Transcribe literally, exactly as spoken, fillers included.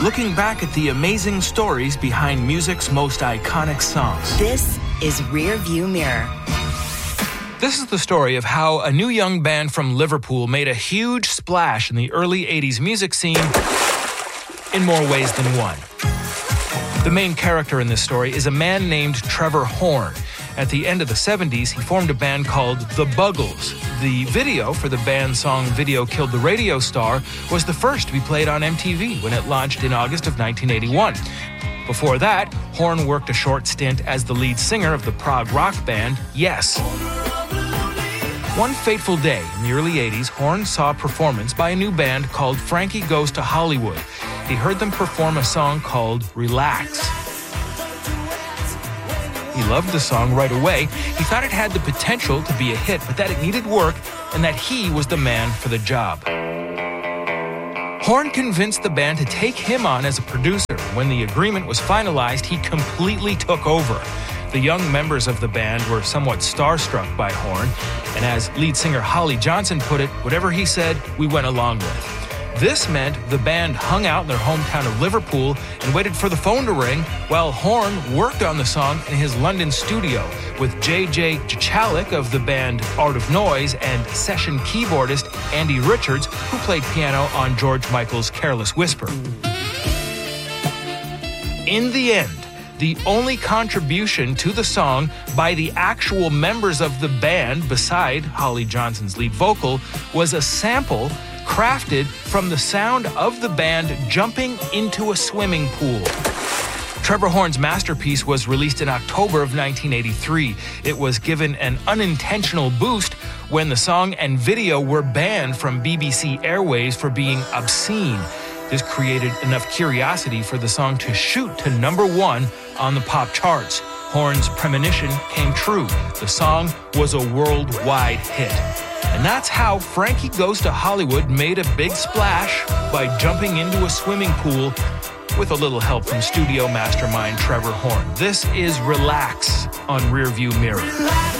looking back at the amazing stories behind music's most iconic songs. This is Rear View Mirror. This is the story of how a new young band from Liverpool made a huge splash in the early eighties music scene in more ways than one. The main character in this story is a man named Trevor Horn. At the end of the seventies, he formed a band called The Buggles. The video for the band's song Video Killed the Radio Star was the first to be played on M T V when it launched in August of nineteen eighty-one. Before that, Horn worked a short stint as the lead singer of the prog rock band Yes. One fateful day in the early eighties, Horn saw a performance by a new band called Frankie Goes to Hollywood. He heard them perform a song called Relax. He loved the song right away. He thought it had the potential to be a hit, but that it needed work and that he was the man for the job. Horn convinced the band to take him on as a producer. When the agreement was finalized, he completely took over. The young members of the band were somewhat starstruck by Horn, and as lead singer Holly Johnson put it, whatever he said, we went along with. This meant the band hung out in their hometown of Liverpool and waited for the phone to ring while Horn worked on the song in his London studio with J J Jachalik of the band Art of Noise and session keyboardist Andy Richards, who played piano on George Michael's Careless Whisper. In the end, the only contribution to the song by the actual members of the band, beside Holly Johnson's lead vocal, was a sample crafted from the sound of the band jumping into a swimming pool. Trevor Horn's masterpiece was released in October of nineteen eighty-three. It was given an unintentional boost when the song and video were banned from B B C airwaves for being obscene. This created enough curiosity for the song to shoot to number one on the pop charts. Horn's premonition came true. The song was a worldwide hit. And that's how Frankie Goes to Hollywood made a big splash by jumping into a swimming pool with a little help from studio mastermind Trevor Horn. This is Relax on Rearview Mirror.